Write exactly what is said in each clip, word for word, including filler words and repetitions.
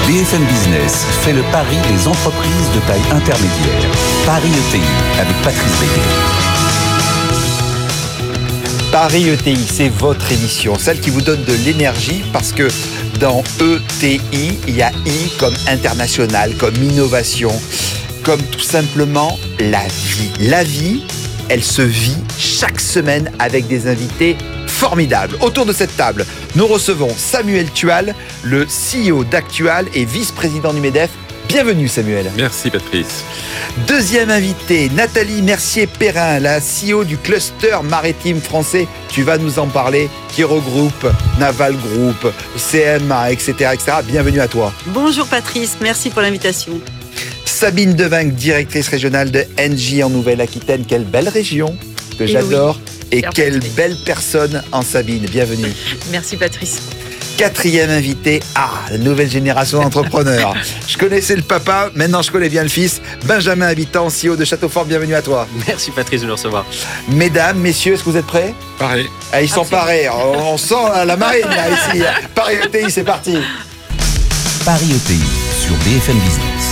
B F M Business fait le pari des entreprises de taille intermédiaire. Paris E T I avec Patrice Béguet. Paris E T I, c'est votre émission, celle qui vous donne de l'énergie parce que dans E T I, il y a I comme international, comme innovation, comme tout simplement la vie. La vie, elle se vit chaque semaine avec des invités formidables. Autour de cette table, nous recevons Samuel Tual, le C E O d'Actual et vice-président du MEDEF. Bienvenue Samuel. Merci Patrice. Deuxième invité, Nathalie Mercier-Perrin, la C E O du cluster maritime français. Tu vas nous en parler, qui regroupe Naval Group, C M A, et cetera, et cetera. Bienvenue à toi. Bonjour Patrice, merci pour l'invitation. Sabine Devinck, directrice régionale de Engie en Nouvelle-Aquitaine. Quelle belle région que j'adore. Oui. Et Cher quelle Patrice. belle personne en Sabine. Bienvenue. Merci Patrice. Quatrième invité, ah, la nouvelle génération d'entrepreneurs. Je connaissais le papa, maintenant je connais bien le fils. Benjamin Habitant, C E O de Châteaufort, bienvenue à toi. Merci Patrice de nous recevoir. Mesdames, messieurs, est-ce que vous êtes prêts ? Pareil. Ah, ils sont Absolument. parés, on sent la marine là, ici. Paris E T I, c'est parti. Paris E T I sur B F M Business.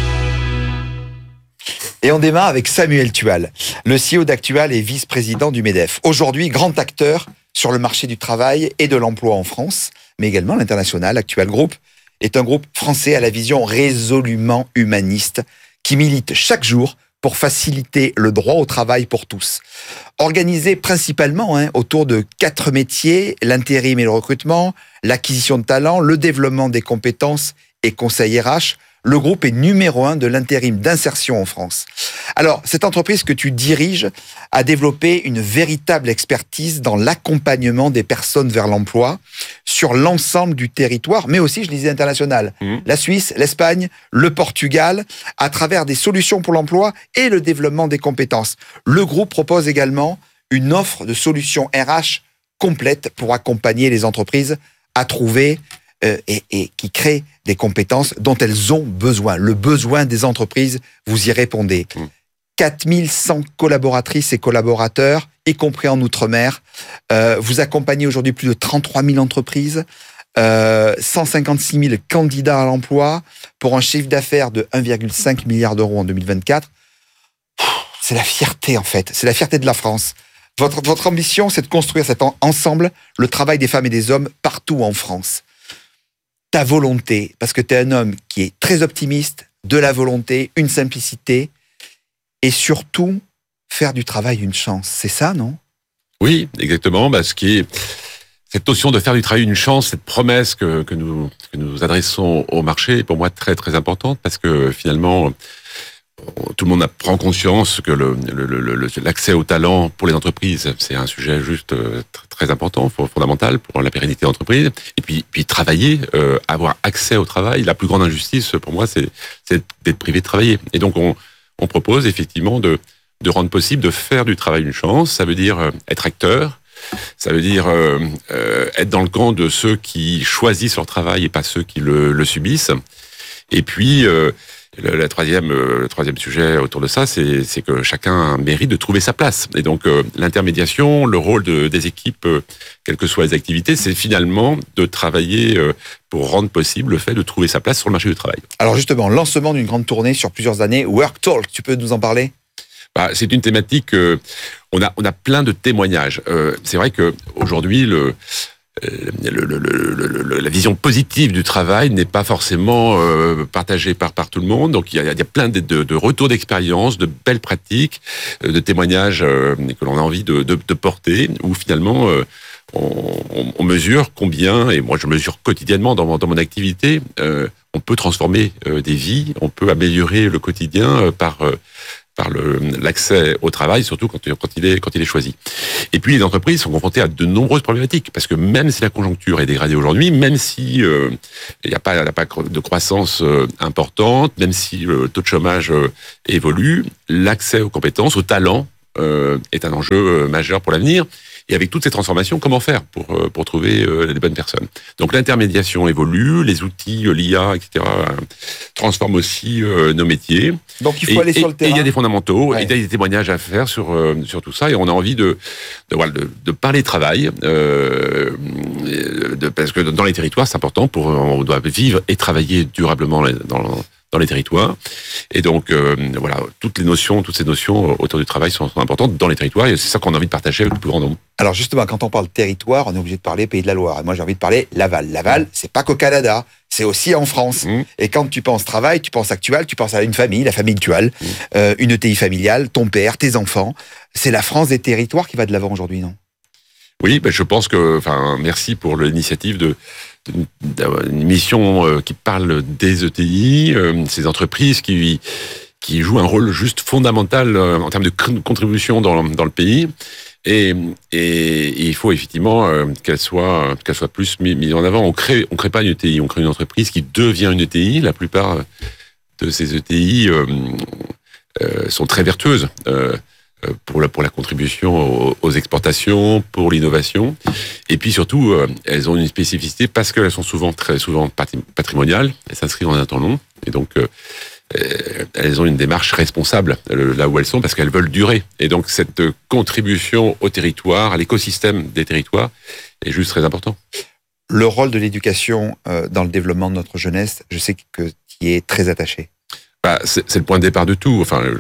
Et on démarre avec Samuel Tual, le C E O d'Actual et vice-président du MEDEF. Aujourd'hui, grand acteur sur le marché du travail et de l'emploi en France, mais également à l'international. Actual Group est un groupe français à la vision résolument humaniste qui milite chaque jour pour faciliter le droit au travail pour tous. Organisé principalement hein, autour de quatre métiers, l'intérim et le recrutement, l'acquisition de talents, le développement des compétences et conseil R H, le groupe est numéro un de l'intérim d'insertion en France. Alors, cette entreprise que tu diriges a développé une véritable expertise dans l'accompagnement des personnes vers l'emploi sur l'ensemble du territoire, mais aussi, je disais, international. Mmh. La Suisse, l'Espagne, le Portugal, à travers des solutions pour l'emploi et le développement des compétences. Le groupe propose également une offre de solutions R H complète pour accompagner les entreprises à trouver euh, et, et qui créent des compétences dont elles ont besoin. Le besoin des entreprises, vous y répondez. Mmh. quatre mille cent collaboratrices et collaborateurs, y compris en Outre-mer. Euh, vous accompagnez aujourd'hui plus de trente-trois mille entreprises, euh, cent cinquante-six mille candidats à l'emploi pour un chiffre d'affaires de un virgule cinq milliard d'euros en deux mille vingt-quatre. C'est la fierté, en fait. C'est la fierté de la France. Votre, votre ambition, c'est de construire cet en, ensemble le travail des femmes et des hommes partout en France. Ta volonté, parce que tu es un homme qui est très optimiste, de la volonté, une simplicité, et surtout faire du travail une chance. C'est ça, non ? Oui, exactement. Bah, ce qui est cette notion de faire du travail une chance, cette promesse que, que nous que nous adressons au marché est pour moi très très importante parce que finalement tout le monde prend conscience que le, le, le, le, l'accès au talent pour les entreprises, c'est un sujet juste très, très important, fondamental pour la pérennité de l'entreprise. Et puis, puis travailler, euh, avoir accès au travail. La plus grande injustice pour moi, c'est, c'est d'être privé de travailler. Et donc, on, on propose effectivement de, de rendre possible de faire du travail une chance. Ça veut dire être acteur. Ça veut dire euh, euh, être dans le camp de ceux qui choisissent leur travail et pas ceux qui le, le subissent. Et puis, euh, le, la troisième, euh, le troisième sujet autour de ça, c'est, c'est que chacun mérite de trouver sa place. Et donc, euh, l'intermédiation, le rôle de, des équipes, euh, quelles que soient les activités, c'est finalement de travailler euh, pour rendre possible le fait de trouver sa place sur le marché du travail. Alors justement, lancement d'une grande tournée sur plusieurs années, Work Talk, tu peux nous en parler ? Bah, c'est une thématique. Euh, on a on a plein de témoignages. Euh, c'est vrai que aujourd'hui le, le, le, le, le la vision positive du travail n'est pas forcément euh, partagée par par tout le monde. Donc il y a, il y a plein de, de, de retours d'expérience, de belles pratiques, de témoignages euh, que l'on a envie de, de, de porter. Où finalement euh, on, on, on mesure combien, et moi je mesure quotidiennement dans mon, dans mon activité, euh, on peut transformer euh, des vies, on peut améliorer le quotidien euh, par euh, par le, l'accès au travail, surtout quand, quand, il est, quand il est choisi. Et puis les entreprises sont confrontées à de nombreuses problématiques, parce que même si la conjoncture est dégradée aujourd'hui, même si euh, il n'y a pas, il n'y a pas de croissance euh, importante, même si le taux de chômage euh, évolue, l'accès aux compétences, aux talents, euh, est un enjeu euh, majeur pour l'avenir. Et avec toutes ces transformations, comment faire pour, euh, pour trouver euh, les bonnes personnes? Donc l'intermédiation évolue, les outils, euh, l'I A, et cetera, euh, transforment aussi euh, nos métiers. Donc il faut et, aller et, sur le terrain. Et il y a des fondamentaux, Ouais. et il y a des témoignages à faire sur, euh, sur tout ça, et on a envie de, de, voilà, de, de parler travail, euh, de, parce que dans les territoires, c'est important, pour, on doit vivre et travailler durablement dans dans les territoires. Et donc, euh, voilà, toutes les notions, toutes ces notions autour du travail sont, sont importantes dans les territoires, et c'est ça qu'on a envie de partager avec le plus grand nombre. Alors justement, quand on parle territoire, on est obligé de parler Pays de la Loire. Et moi, j'ai envie de parler Laval. Laval, c'est pas qu'au Canada, c'est aussi en France. Mmh. Et quand tu penses travail, tu penses actuel, tu penses à une famille, la famille actuelle, mmh. euh, une E T I familiale, ton père, tes enfants. C'est la France des territoires qui va de l'avant aujourd'hui, non? Oui, ben je pense que, enfin, merci pour l'initiative de une mission qui parle des E T I, ces entreprises qui qui jouent un rôle juste fondamental en termes de contribution dans, dans le pays. Et, et, et il faut effectivement qu'elle soit qu'elle soit plus mise en avant. On crée on crée pas une E T I, on crée une entreprise qui devient une E T I. La plupart de ces E T I euh, euh, sont très vertueuses. Euh, pour la, pour la contribution aux, aux exportations, pour l'innovation. Et puis surtout, euh, elles ont une spécificité parce qu'elles sont souvent, très souvent patrimoniales, elles s'inscrivent en un temps long, et donc euh, elles ont une démarche responsable là où elles sont, parce qu'elles veulent durer. Et donc cette contribution au territoire, à l'écosystème des territoires, est juste très important. Le rôle de l'éducation euh, dans le développement de notre jeunesse, je sais que tu y es très attaché. Bah, c'est, c'est le point de départ de tout. Enfin, euh,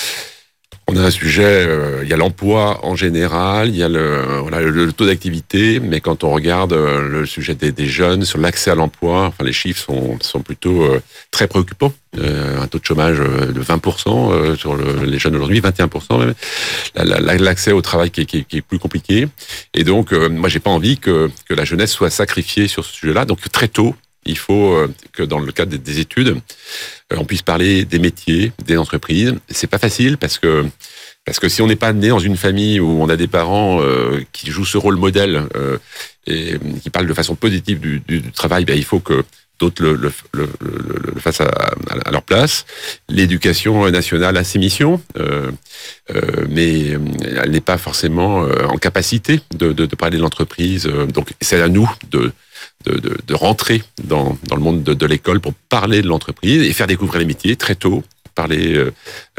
on a un sujet, euh, il y a l'emploi en général, il y a le, voilà, le, le taux d'activité, mais quand on regarde euh, le sujet des, des jeunes sur l'accès à l'emploi, enfin les chiffres sont, sont plutôt euh, très préoccupants. Euh, un taux de chômage de vingt pour cent euh, sur le, les jeunes aujourd'hui, vingt et un pour cent même. La, la, l'accès au travail qui est, qui est, qui est plus compliqué. Et donc, euh, moi, j'ai pas envie que, que la jeunesse soit sacrifiée sur ce sujet-là. Donc, très tôt, il faut euh, que dans le cadre des, des études, euh, on puisse parler des métiers, des entreprises. C'est pas facile parce que parce que si on n'est pas né dans une famille où on a des parents euh, qui jouent ce rôle modèle euh, et qui parlent de façon positive du, du, du travail, ben, il faut que d'autres le, le, le, le, le fassent à, à leur place. L'éducation nationale a ses missions, euh, euh, mais elle n'est pas forcément en capacité de, de, de parler de l'entreprise. Donc c'est à nous de De, de, de rentrer dans, dans le monde de, de l'école pour parler de l'entreprise et faire découvrir les métiers très tôt, parler euh,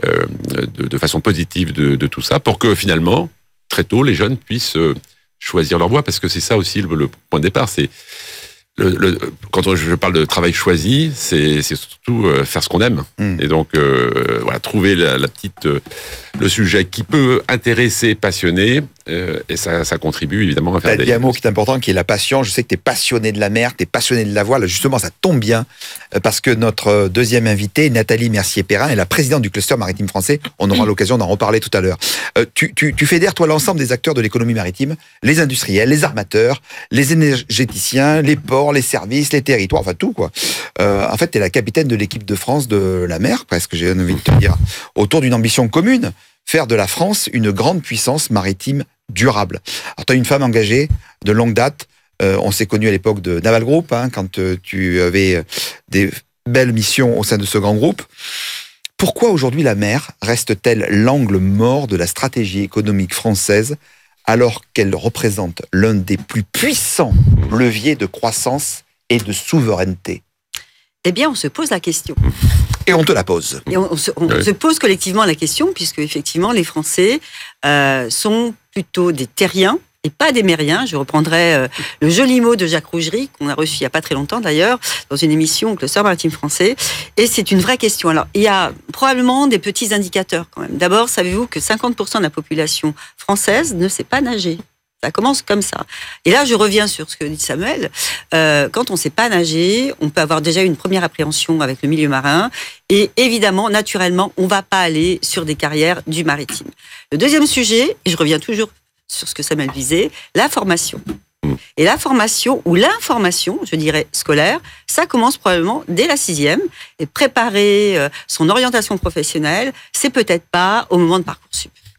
de, de façon positive de, de tout ça, pour que finalement, très tôt, les jeunes puissent choisir leur voie, parce que c'est ça aussi le, le point de départ. C'est le, le, quand je parle de travail choisi, c'est, c'est surtout faire ce qu'on aime. Mmh. Et donc, euh, voilà, trouver la, la petite, le sujet qui peut intéresser, passionner, euh, et ça, ça contribue évidemment à faire. T'as dit un mot qui est important, qui est la passion. Je sais que tu es passionné de la mer, tu es passionné de la voile. Justement, ça tombe bien, parce que notre deuxième invitée, Nathalie Mercier-Perrin, est la présidente du cluster maritime français. On aura l'occasion d'en reparler tout à l'heure. Euh, tu, tu, tu fédères, toi, l'ensemble des acteurs de l'économie maritime, les industriels, les armateurs, les énergéticiens, les ports, les services, les territoires, enfin tout, quoi. Euh, en fait, tu es la capitaine de l'équipe de France de la mer, presque, j'ai envie de te dire, autour d'une ambition commune, faire de la France une grande puissance maritime durable. Alors, tu as une femme engagée de longue date. Euh, on s'est connus à l'époque de Naval Group, hein, quand euh, tu avais des belles missions au sein de ce grand groupe. Pourquoi aujourd'hui la mer reste-t-elle l'angle mort de la stratégie économique française, alors qu'elle représente l'un des plus puissants leviers de croissance et de souveraineté? Eh bien, on se pose la question. Et on te la pose. Et on, on, se, on oui. se pose collectivement la question, puisque effectivement, les Français euh, sont plutôt des terriens et pas des mériens. Je reprendrai euh, le joli mot de Jacques Rougerie, qu'on a reçu il n'y a pas très longtemps d'ailleurs, dans une émission au Cluster Maritime Français. Et c'est une vraie question. Alors, il y a probablement des petits indicateurs quand même. D'abord, savez-vous que cinquante pour cent de la population française ne sait pas nager? Ça commence comme ça. Et là, je reviens sur ce que dit Samuel. Euh, quand on ne sait pas nager, on peut avoir déjà une première appréhension avec le milieu marin. Et évidemment, naturellement, on ne va pas aller sur des carrières du maritime. Le deuxième sujet, et je reviens toujours sur ce que Samuel disait, la formation. Et la formation, ou l'information, je dirais scolaire, ça commence probablement dès la sixième. Et préparer son orientation professionnelle, c'est peut-être pas au moment de Parcoursup.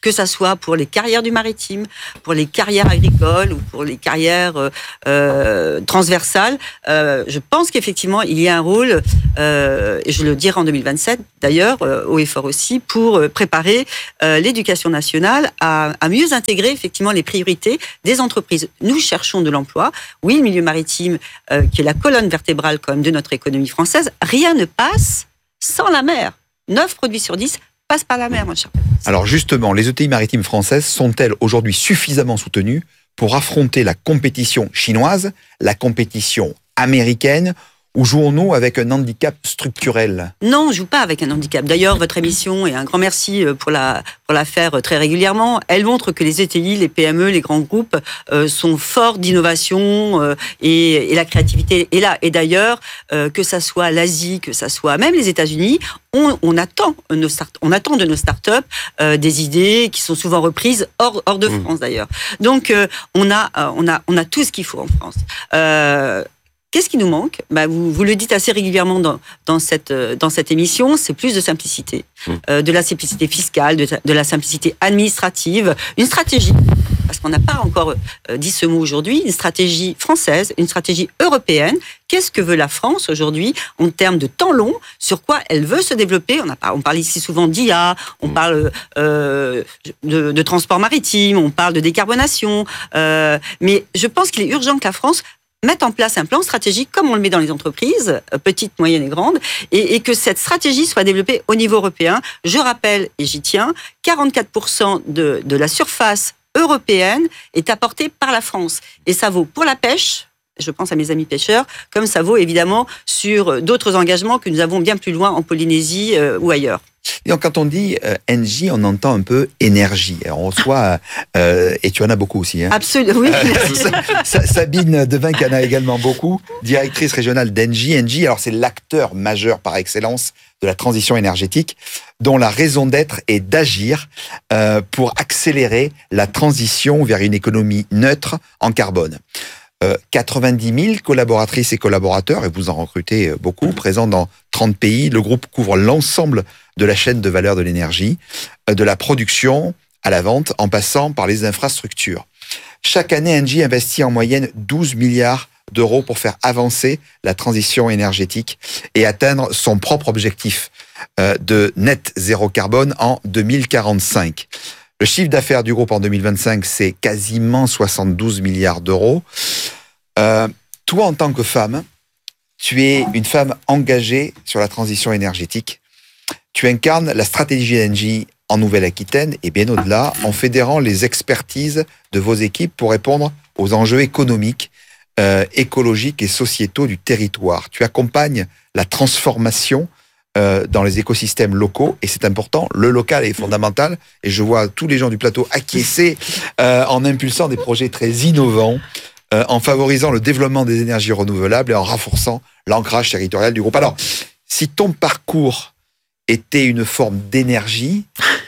que ça soit pour les carrières du maritime, pour les carrières agricoles ou pour les carrières euh, transversales. Euh, je pense qu'effectivement, il y a un rôle, euh, et je le dirai en deux mille vingt-sept d'ailleurs, euh, haut et fort aussi, pour préparer euh, l'éducation nationale à, à mieux intégrer effectivement les priorités des entreprises. Nous cherchons de l'emploi. Oui, le milieu maritime, euh, qui est la colonne vertébrale quand même de notre économie française, rien ne passe sans la mer. neuf produits sur dix passent par la mer, mon cher. Alors justement, les E T I maritimes françaises sont-elles aujourd'hui suffisamment soutenues pour affronter la compétition chinoise, la compétition américaine, ou jouons-nous avec un handicap structurel ? Non, on ne joue pas avec un handicap. D'ailleurs, votre émission, et un grand merci pour la, pour la faire très régulièrement, elle montre que les E T I, les P M E, les grands groupes euh, sont forts d'innovation euh, et, et la créativité est là. Et d'ailleurs, euh, que ça soit l'Asie, que ça soit même les États-Unis, on, on, attend, nos start, on attend de nos startups euh, des idées qui sont souvent reprises hors, hors de France d'ailleurs. Donc, euh, on, a, euh, on, a, on a tout ce qu'il faut en France. Euh, Qu'est-ce qui nous manque ? Bah, vous, vous le dites assez régulièrement dans, dans, cette, dans cette émission, c'est plus de simplicité. Mmh. Euh, de la simplicité fiscale, de, de la simplicité administrative, une stratégie, parce qu'on n'a pas encore euh, dit ce mot aujourd'hui, une stratégie française, une stratégie européenne. Qu'est-ce que veut la France aujourd'hui en termes de temps long ? Sur quoi elle veut se développer ? On, a, on parle ici souvent d'I A, on mmh. parle euh, de, de transport maritime, on parle de décarbonation, euh, mais je pense qu'il est urgent que la France mettre en place un plan stratégique comme on le met dans les entreprises, petites, moyennes et grandes, et, et que cette stratégie soit développée au niveau européen. Je rappelle, et j'y tiens, quarante-quatre pour cent de, de la surface européenne est apportée par la France. Et ça vaut pour la pêche, je pense à mes amis pêcheurs, comme ça vaut évidemment sur d'autres engagements que nous avons bien plus loin en Polynésie euh, ou ailleurs. Et donc, quand on dit euh, N J, on entend un peu énergie. On reçoit, euh, et tu en as beaucoup aussi. Hein. Absolument, oui. Euh, Sabine Devin qui en a également beaucoup, directrice régionale d'N J. N J, alors c'est l'acteur majeur par excellence de la transition énergétique, dont la raison d'être est d'agir euh, pour accélérer la transition vers une économie neutre en carbone. Euh, quatre-vingt-dix mille collaboratrices et collaborateurs, et vous en recrutez beaucoup, présents dans trente pays. Le groupe couvre l'ensemble de la chaîne de valeur de l'énergie, euh, de la production à la vente, en passant par les infrastructures. Chaque année, N J investit en moyenne douze milliards d'euros pour faire avancer la transition énergétique et atteindre son propre objectif euh, de net zéro carbone en deux mille quarante-cinq. Le chiffre d'affaires du groupe en deux mille vingt-cinq, c'est quasiment soixante-douze milliards d'euros. Euh, toi, en tant que femme, tu es une femme engagée sur la transition énergétique. Tu incarnes la stratégie d'N J en Nouvelle-Aquitaine et bien au-delà, en fédérant les expertises de vos équipes pour répondre aux enjeux économiques, euh, écologiques et sociétaux du territoire. Tu accompagnes la transformation Euh, dans les écosystèmes locaux, et c'est important, le local est fondamental, et je vois tous les gens du plateau acquiescer euh, en impulsant des projets très innovants, euh, en favorisant le développement des énergies renouvelables et en renforçant l'ancrage territorial du groupe. Alors, si ton parcours était une forme d'énergie,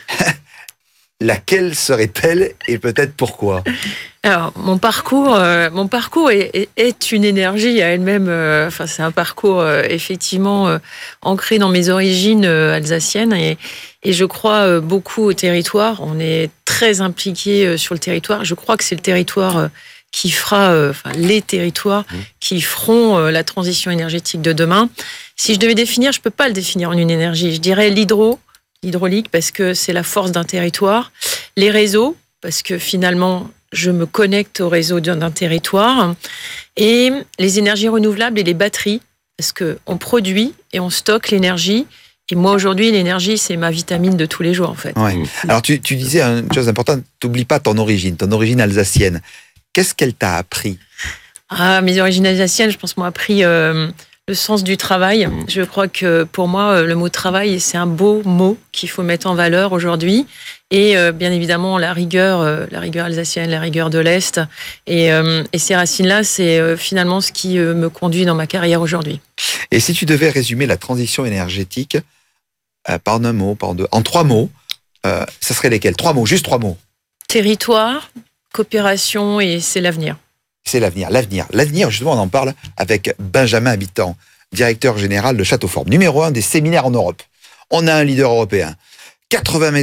laquelle serait-elle et peut-être pourquoi ? Alors, mon parcours, euh, mon parcours est, est, est une énergie à elle-même. Euh, enfin, c'est un parcours euh, effectivement euh, ancré dans mes origines euh, alsaciennes et, et je crois euh, beaucoup au territoire. On est très impliqué euh, sur le territoire. Je crois que c'est le territoire euh, qui fera, euh, enfin, les territoires mmh. qui feront euh, la transition énergétique de demain. Si je devais définir, je peux pas le définir en une énergie. Je dirais l'hydro, l'hydraulique, parce que c'est la force d'un territoire. Les réseaux, parce que finalement, je me connecte au réseau d'un territoire, et les énergies renouvelables et les batteries, parce qu'on produit et on stocke l'énergie. Et moi, aujourd'hui, l'énergie, c'est ma vitamine de tous les jours, en fait. Ouais. Alors, tu, tu disais une chose importante, t'oublies pas ton origine, ton origine alsacienne. Qu'est-ce qu'elle t'a appris ? Ah, mes origines alsaciennes, je pense, m'ont appris euh, le sens du travail. Je crois que pour moi, le mot travail, c'est un beau mot qu'il faut mettre en valeur aujourd'hui. Et euh, bien évidemment, la rigueur, euh, la rigueur alsacienne, la rigueur de l'Est. Et, euh, et ces racines-là, c'est euh, finalement ce qui euh, me conduit dans ma carrière aujourd'hui. Et si tu devais résumer la transition énergétique euh, par un mot, par deux, en trois mots, euh, ça serait lesquels ? Trois mots, juste trois mots. Territoire, coopération et c'est l'avenir. C'est l'avenir, l'avenir. L'avenir, justement, on en parle avec Benjamin Habitant, directeur général de Château Forme, numéro un des séminaires en Europe. On a un leader européen. quatre-vingts maisons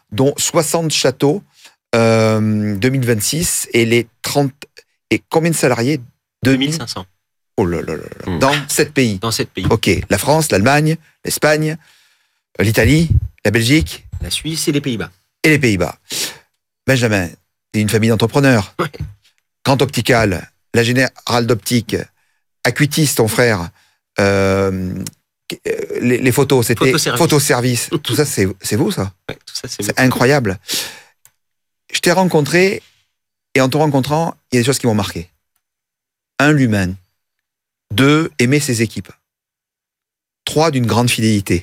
dont soixante châteaux euh, deux mille vingt-six et les trente... Et combien de salariés? deux mille cinq cents. Oh là là là là. Mmh. Dans sept pays. Dans sept pays. Ok, la France, l'Allemagne, l'Espagne, l'Italie, la Belgique. La Suisse et les Pays-Bas. Et les Pays-Bas. Benjamin, t'es une famille d'entrepreneurs. Ouais. Grand Optical, la Générale d'Optique, Acuitis, ton frère, euh, les, les photos, c'était Photoservice. Photoservice. Tout ça, c'est, c'est vous, ça? Ouais, tout ça, c'est, c'est incroyable. Je t'ai rencontré, et en te rencontrant, il y a des choses qui m'ont marqué. Un, l'humain. Deux, aimer ses équipes. Trois, d'une grande fidélité.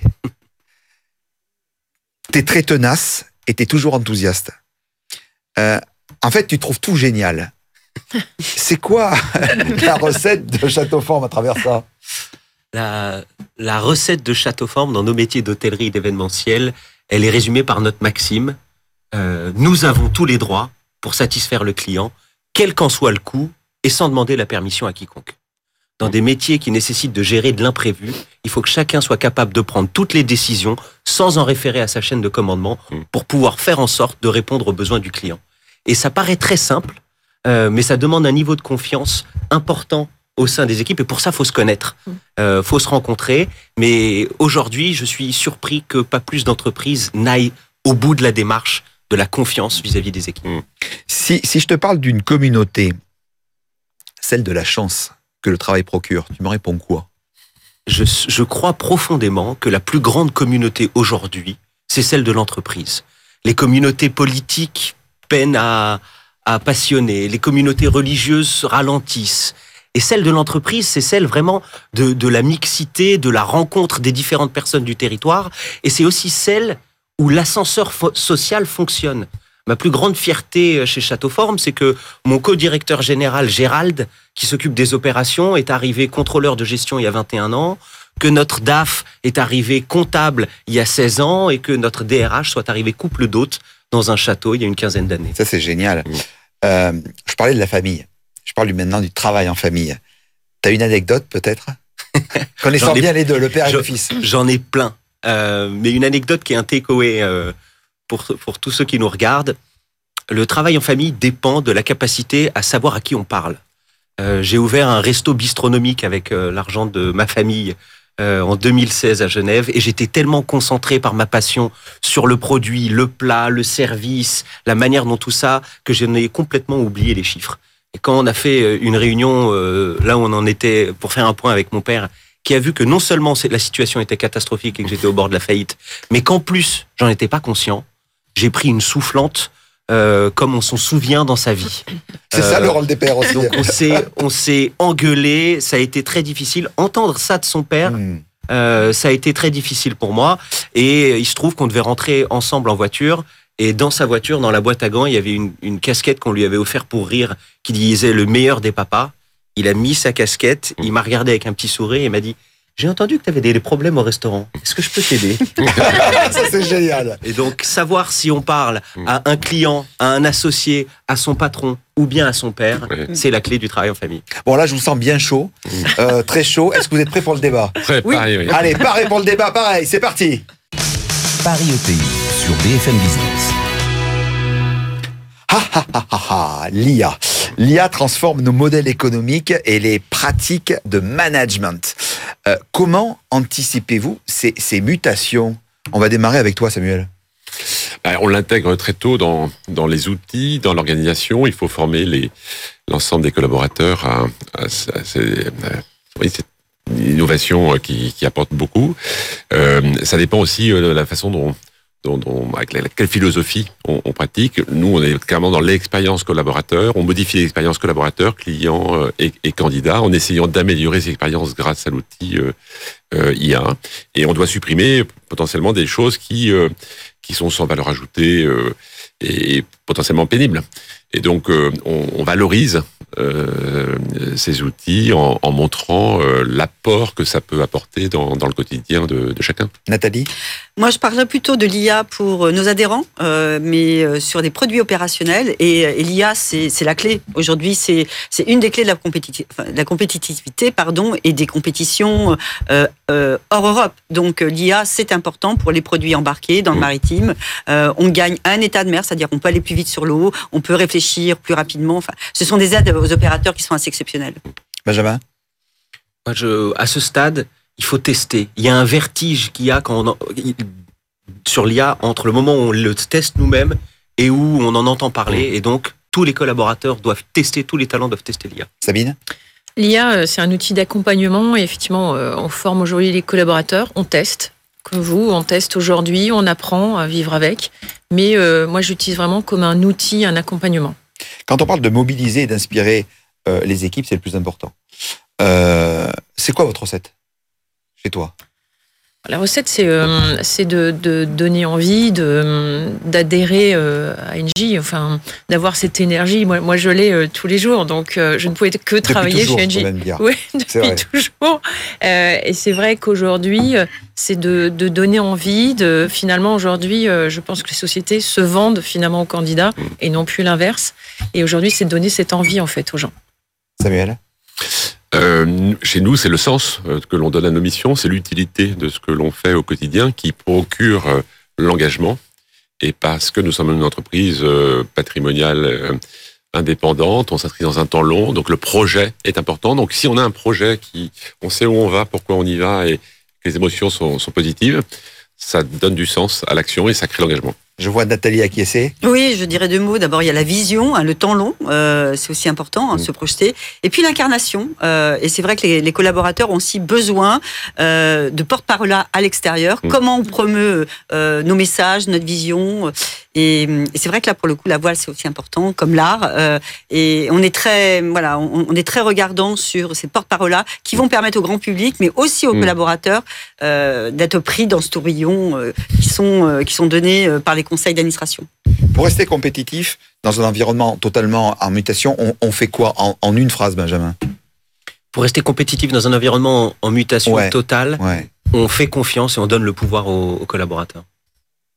T'es très tenace et t'es toujours enthousiaste. Euh, en fait, tu trouves tout génial. C'est quoi la recette de Châteauforme à travers ça? La, la recette de Châteauforme dans nos métiers d'hôtellerie et d'événementiel, elle est résumée par notre maxime. Euh, nous avons tous les droits pour satisfaire le client, quel qu'en soit le coût, et sans demander la permission à quiconque. Dans des métiers qui nécessitent de gérer de l'imprévu, il faut que chacun soit capable de prendre toutes les décisions sans en référer à sa chaîne de commandement pour pouvoir faire en sorte de répondre aux besoins du client. Et ça paraît très simple, euh, mais ça demande un niveau de confiance important au sein des équipes, et pour ça, il faut se connaître, il euh, faut se rencontrer. Mais aujourd'hui, je suis surpris que pas plus d'entreprises n'aillent au bout de la démarche de la confiance vis-à-vis des équipes. Si, si je te parle d'une communauté, celle de la chance que le travail procure, tu me réponds quoi? je, je crois profondément que la plus grande communauté aujourd'hui, c'est celle de l'entreprise. Les communautés politiques peinent à, à passionner, les communautés religieuses ralentissent. Et celle de l'entreprise, c'est celle vraiment de, de la mixité, de la rencontre des différentes personnes du territoire. Et c'est aussi celle où l'ascenseur fo- social fonctionne. Ma plus grande fierté chez Châteauforme, c'est que mon co-directeur général, Gérald, qui s'occupe des opérations, est arrivé contrôleur de gestion il y a vingt et un ans, que notre D A F est arrivé comptable il y a seize ans et que notre D R H soit arrivé couple d'hôtes dans un château il y a une quinzaine d'années. Ça, c'est génial. Mmh. Euh, je parlais de la famille. Je parle maintenant du travail en famille. T'as une anecdote, peut-être? Connaissant ai, bien les deux, le père et le fils. J'en ai plein. Euh, mais une anecdote qui est un takeaway euh, pour, pour tous ceux qui nous regardent. Le travail en famille dépend de la capacité à savoir à qui on parle. Euh, j'ai ouvert un resto bistronomique avec euh, l'argent de ma famille euh, en deux mille seize à Genève, et j'étais tellement concentré par ma passion sur le produit, le plat, le service, la manière dont tout ça, que j'en ai complètement oublié les chiffres. Et quand on a fait une réunion, euh, là où on en était, pour faire un point avec mon père, qui a vu que non seulement la situation était catastrophique et que j'étais au bord de la faillite, mais qu'en plus, j'en étais pas conscient, j'ai pris une soufflante euh, comme on s'en souvient dans sa vie. C'est euh, ça le rôle des pères aussi. Donc on s'est, on s'est engueulé, ça a été très difficile. Entendre ça de son père, mmh. euh, ça a été très difficile pour moi. Et il se trouve qu'on devait rentrer ensemble en voiture. Et dans sa voiture, dans la boîte à gants, il y avait une, une casquette qu'on lui avait offert pour rire, qui disait « Le meilleur des papas ». Il a mis sa casquette, il m'a regardé avec un petit sourire et m'a dit « J'ai entendu que tu avais des problèmes au restaurant. Est-ce que je peux t'aider ?» Ça, c'est génial. Et donc, savoir si on parle à un client, à un associé, à son patron ou bien à son père, oui. c'est la clé du travail en famille. Bon, là, je vous sens bien chaud, euh, très chaud. Est-ce que vous êtes prêts pour le débat? Prêt, oui. pareil, oui. Allez, pareil pour le débat, pareil, c'est parti. Paris E T I sur B F M Business. Ha ha ha ha ha, l'I A. L'I A transforme nos modèles économiques et les pratiques de management. Euh, comment anticipez-vous ces, ces mutations? On va démarrer avec toi, Samuel. On l'intègre très tôt dans, dans les outils, dans l'organisation. Il faut former les, l'ensemble des collaborateurs à, à, à, à, à oui, cette innovation qui, qui apporte beaucoup. Euh, ça dépend aussi de la façon dont Dont, dont, avec la, quelle philosophie on, on pratique. Nous, on est clairement dans l'expérience collaborateur. On modifie l'expérience collaborateur, client euh, et, et candidat, en essayant d'améliorer ces expériences grâce à l'outil euh, euh, I A. Et on doit supprimer potentiellement des choses qui euh, qui sont sans valeur ajoutée euh, et potentiellement pénibles. Et donc, euh, on, on valorise euh, ces outils en, en montrant euh, l'apport que ça peut apporter dans, dans le quotidien de, de chacun. Nathalie ? Moi, je parlerais plutôt de l'I A pour nos adhérents, euh, mais euh, sur des produits opérationnels. Et, et l'I A, c'est, c'est la clé. Aujourd'hui, c'est, c'est une des clés de la, compétitiv- enfin, de la compétitivité pardon, et des compétitions euh, euh, hors Europe. Donc, l'I A, c'est important pour les produits embarqués dans le maritime. Euh, on gagne un état de mer, c'est-à-dire qu'on peut aller plus vite sur l'eau, on peut réfléchir plus rapidement. Enfin, ce sont des aides aux opérateurs qui sont assez exceptionnelles. Benjamin ? Moi, je, à ce stade, il faut tester. Il y a un vertige qu'il y a quand on en, sur l'I A entre le moment où on le teste nous-mêmes et où on en entend parler. Et donc, tous les collaborateurs doivent tester, tous les talents doivent tester l'I A. Sabine ? L'I A, c'est un outil d'accompagnement et effectivement, on forme aujourd'hui les collaborateurs, on teste. Comme vous, on teste aujourd'hui, on apprend à vivre avec. Mais euh, moi, j'utilise vraiment comme un outil, un accompagnement. Quand on parle de mobiliser et d'inspirer euh, les équipes, c'est le plus important. Euh, c'est quoi votre recette chez toi ? La recette, c'est, euh, c'est de, de donner envie, de, d'adhérer euh, à Engie, enfin, d'avoir cette énergie. Moi, moi je l'ai euh, tous les jours, donc euh, je ne pouvais que travailler toujours, chez Engie. faut même dire. Oui, depuis toujours. Euh, et c'est vrai qu'aujourd'hui, c'est de, de donner envie. De, finalement, aujourd'hui, euh, je pense que les sociétés se vendent finalement aux candidats et non plus l'inverse. Et aujourd'hui, c'est de donner cette envie en fait aux gens. Samuel ? Euh, chez nous, c'est le sens que l'on donne à nos missions, c'est l'utilité de ce que l'on fait au quotidien qui procure euh, l'engagement. Et parce que nous sommes une entreprise euh, patrimoniale euh, indépendante, on s'inscrit dans un temps long, donc le projet est important. Donc si on a un projet qui, on sait où on va, pourquoi on y va et que les émotions sont, sont positives, ça donne du sens à l'action et ça crée l'engagement. Je vois Nathalie acquiescer. Oui, je dirais deux mots. D'abord, il y a la vision, hein, le temps long, euh, c'est aussi important, hein, Mmh. se projeter. Et puis l'incarnation. Euh, et c'est vrai que les, les collaborateurs ont aussi besoin euh, de porte-parole à l'extérieur. Mmh. Comment on promeut euh, nos messages, notre vision. Et, et c'est vrai que là, pour le coup, la voile, c'est aussi important, comme l'art. Euh, et on est très, voilà, on, on est très regardant sur ces porte-paroles-là qui vont permettre au grand public, mais aussi aux Mmh. collaborateurs, euh, d'être pris dans ce tourbillon euh, qui sont euh, qui sont donnés euh, par les conseils d'administration. Pour rester compétitif dans un environnement totalement en mutation, on, on fait quoi en, en une phrase, Benjamin ? Pour rester compétitif dans un environnement en, en mutation Ouais. totale, Ouais. on fait confiance et on donne le pouvoir aux, aux collaborateurs. Nathalie ?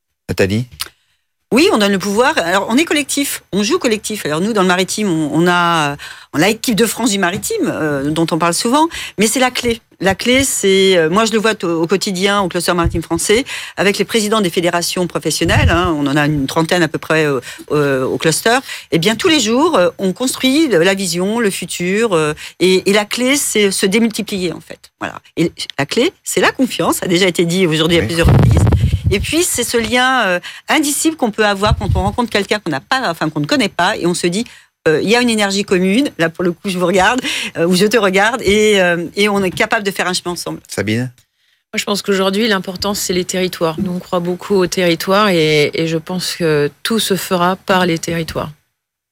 Oui, on donne le pouvoir. Alors, on est collectif, on joue collectif. Alors nous, dans le maritime, on, on a, on a l'équipe de France du maritime, euh, dont on parle souvent, mais c'est la clé. La clé, c'est, euh, moi je le vois t- au quotidien au cluster maritime français, avec les présidents des fédérations professionnelles, hein, on en a une trentaine à peu près euh, euh, au cluster, et bien tous les jours, euh, on construit la vision, le futur, euh, et, et la clé, c'est se démultiplier en fait. Voilà. Et la clé, c'est la confiance, ça a déjà été dit aujourd'hui à Oui. plusieurs reprises. Et puis, c'est ce lien euh, indicible qu'on peut avoir quand on rencontre quelqu'un qu'on n'a pas, enfin qu'on ne connaît pas, et on se dit, euh, il y a une énergie commune. Là, pour le coup, je vous regarde euh, ou je te regarde, et, euh, et on est capable de faire un chemin ensemble. Sabine ? Moi, je pense qu'aujourd'hui, l'important, c'est les territoires. Nous, on croit beaucoup aux territoires et, et je pense que tout se fera par les territoires. Samuel ?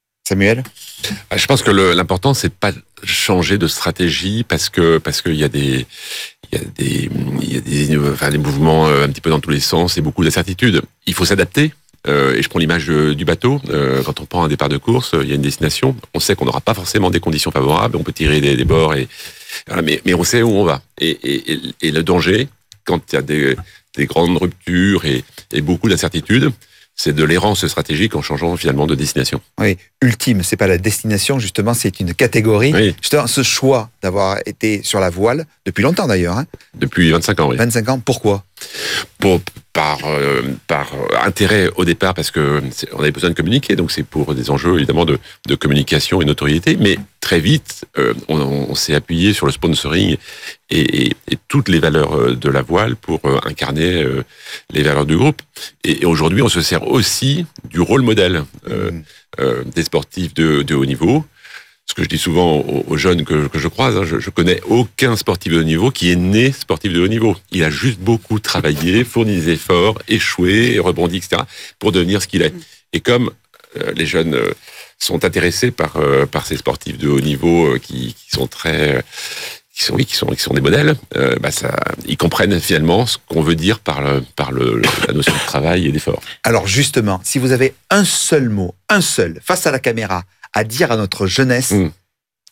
Je pense que le, l'important, c'est de pas changer de stratégie parce que parce qu'il y a des il y a des il y a des, enfin, des mouvements un petit peu dans tous les sens et beaucoup d'incertitudes. Il faut s'adapter. Euh, et je prends l'image du bateau. Euh, quand on prend un départ de course, il y a une destination. On sait qu'on n'aura pas forcément des conditions favorables. On peut tirer des, des bords et voilà, mais mais on sait où on va. Et et, et, et le danger, quand il y a des des grandes ruptures et, et beaucoup d'incertitudes, c'est de l'errance stratégique en changeant finalement de destination. Oui, ultime, c'est pas la destination, justement, c'est une catégorie. Oui. Justement, ce choix d'avoir été sur la voile, depuis longtemps d'ailleurs, hein, Depuis vingt-cinq ans, oui. vingt-cinq ans, pourquoi ? Pour, par, euh, par intérêt au départ, parce que c'est, on avait besoin de communiquer, donc c'est pour des enjeux évidemment de, de communication et notoriété, mais très vite, euh, on, on s'est appuyé sur le sponsoring et, et, et toutes les valeurs de la voile pour euh, incarner euh, les valeurs du groupe. Et, et aujourd'hui, on se sert aussi du rôle modèle euh, Mmh. euh, des sportifs de, de haut niveau. Ce que je dis souvent aux, aux jeunes que, que je croise, hein, je, je connais aucun sportif de haut niveau qui est né sportif de haut niveau. Il a juste beaucoup travaillé, fourni des efforts, échoué, rebondi, et cetera, pour devenir ce qu'il est. Et comme euh, les jeunes euh, sont intéressés par euh, par ces sportifs de haut niveau euh, qui, qui sont très, euh, qui sont oui, qui sont qui sont des modèles, euh, bah ça, ils comprennent finalement ce qu'on veut dire par le, par le, la notion de travail et d'effort. Alors justement, si vous avez un seul mot, un seul, face à la caméra, à dire à notre jeunesse, Mm.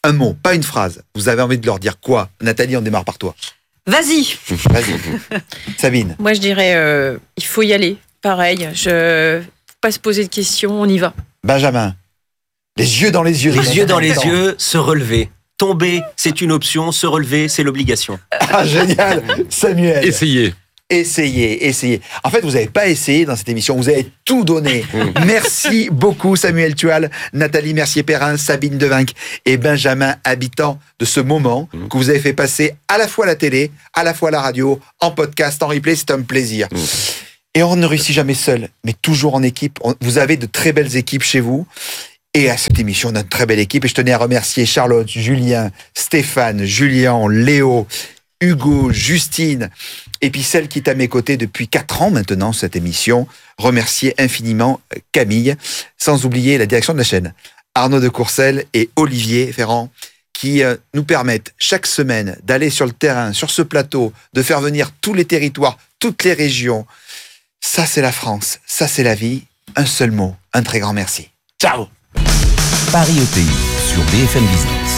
un mot, pas une phrase. Vous avez envie de leur dire quoi? Nathalie, on démarre par toi. Vas-y. Vas-y. Sabine. Moi, je dirais, euh, il faut y aller. Pareil, je faut pas se poser de questions, on y va. Benjamin. Les yeux dans les yeux. Les yeux dans les yeux, se relever. Tomber, c'est une option. Se relever, c'est l'obligation. Ah, génial. Samuel. Essayez. Essayez, essayez. En fait, vous n'avez pas essayé dans cette émission, vous avez tout donné. Merci beaucoup Samuel Tual, Nathalie Mercier-Perrin, Sabine Devinck et Benjamin, habitants de ce moment mmh. que vous avez fait passer à la fois à la télé, à la fois à la radio, en podcast, en replay, c'est un plaisir. Mmh. Et on ne réussit jamais seul, mais toujours en équipe. Vous avez de très belles équipes chez vous. Et à cette émission, on a une très belle équipe. Et je tenais à remercier Charlotte, Julien, Stéphane, Julien, Léo, Hugo, Justine, et puis celle qui est à mes côtés depuis quatre ans maintenant, cette émission. Remercier infiniment Camille, sans oublier la direction de la chaîne, Arnaud de Courcelles et Olivier Ferrand, qui nous permettent chaque semaine d'aller sur le terrain, sur ce plateau, de faire venir tous les territoires, toutes les régions. Ça, c'est la France, ça, c'est la vie. Un seul mot, un très grand merci. Ciao. Paris E T I sur B F M Business.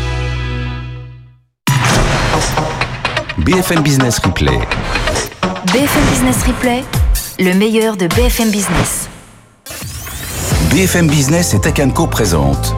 B F M Business Replay. B F M Business Replay, le meilleur de B F M Business. B F M Business et Tech and Co présente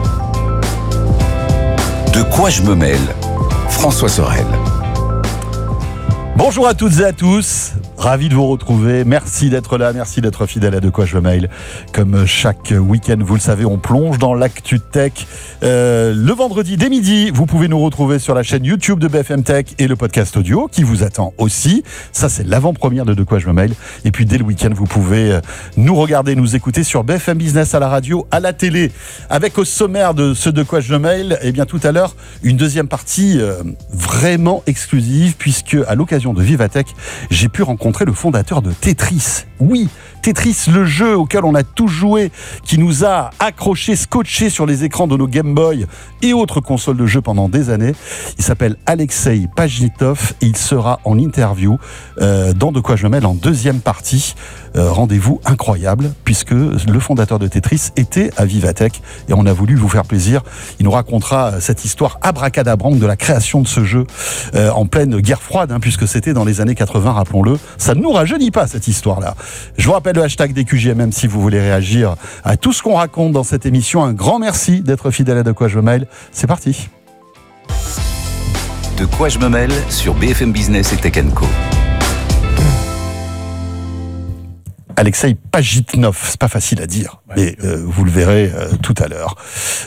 De quoi je me mêle, François Sorel. Bonjour à toutes et à tous, ravi de vous retrouver, merci d'être là, merci d'être fidèle à De quoi je me mêle. Comme chaque week-end, vous le savez, on plonge dans l'actu tech. Euh, le vendredi dès midi, vous pouvez nous retrouver sur la chaîne YouTube de B F M Tech et le podcast audio qui vous attend aussi. Ça, c'est l'avant-première de De quoi je me mêle. Et puis dès le week-end, vous pouvez nous regarder, nous écouter sur B F M Business à la radio, à la télé. Avec au sommaire de ce De quoi je me mêle, eh bien tout à l'heure, une deuxième partie euh, vraiment exclusive puisque à l'occasion de Vivatech, j'ai pu rencontrer le fondateur de Tetris. Oui, Tetris, le jeu auquel on a tous joué, qui nous a accrochés, scotchés sur les écrans de nos Game Boy et autres consoles de jeux pendant des années. Il s'appelle Alexei Pajitnov et il sera en interview euh, dans De quoi je me mêle en deuxième partie. Euh, rendez-vous incroyable puisque le fondateur de Tetris était à Vivatech et on a voulu vous faire plaisir. Il nous racontera cette histoire abracadabrante de la création de ce jeu euh, en pleine guerre froide, hein, puisque c'était dans les années quatre-vingts, rappelons-le. Ça ne nous rajeunit pas cette histoire-là. Je vous rappelle le hashtag D Q J M M si vous voulez réagir à tout ce qu'on raconte dans cette émission. Un grand merci d'être fidèle à De quoi je me mêle. C'est parti. De quoi je me mêle sur B F M Business et Tech and Co. Alexei Pajitnov, c'est pas facile à dire, ouais, mais euh, vous le verrez euh, tout à l'heure.